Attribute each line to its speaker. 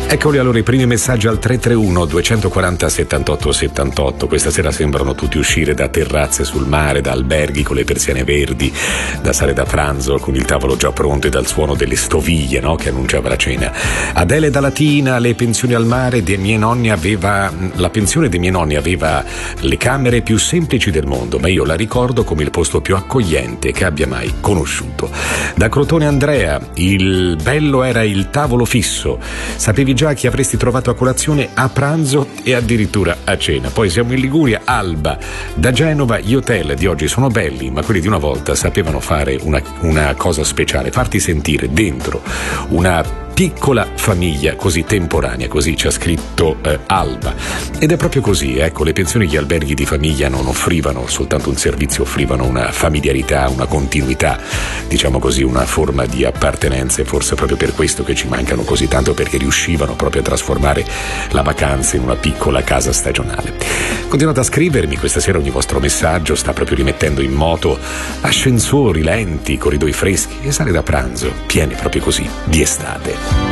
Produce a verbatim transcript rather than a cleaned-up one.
Speaker 1: Eccoli allora i primi messaggi al tre tre uno due quattro zero settantotto settantotto. Questa sera sembrano tutti uscire da terrazze sul mare, da alberghi con le persiane verdi, da sale da pranzo con il tavolo già pronto e dal suono delle stoviglie, no? Che annunciava la cena. Adele da Latina, le pensioni al mare dei miei nonni aveva la pensione dei miei nonni aveva le camere più semplici del mondo, ma io la ricordo come il posto più accogliente che abbia mai conosciuto. Da Crotone Andrea, il bello era il tavolo fisso, sapevi già chi avresti trovato a colazione, a pranzo e addirittura a cena. Poi siamo in Liguria, Alba. Da Genova gli hotel di oggi sono belli, ma quelli di una volta sapevano fare una, una cosa speciale, farti sentire dentro una piccola famiglia così temporanea, così ci ha scritto eh, Alba. Ed è proprio così, ecco, le pensioni e gli alberghi di famiglia non offrivano soltanto un servizio, offrivano una familiarità, una continuità, diciamo così, una forma di appartenenza, e forse proprio per questo che ci mancano così tanto, perché riuscivano proprio a trasformare la vacanza in una piccola casa stagionale. Continuate a scrivermi, questa sera ogni vostro messaggio sta proprio rimettendo in moto ascensori lenti, corridoi freschi e sale da pranzo pieni proprio così di estate.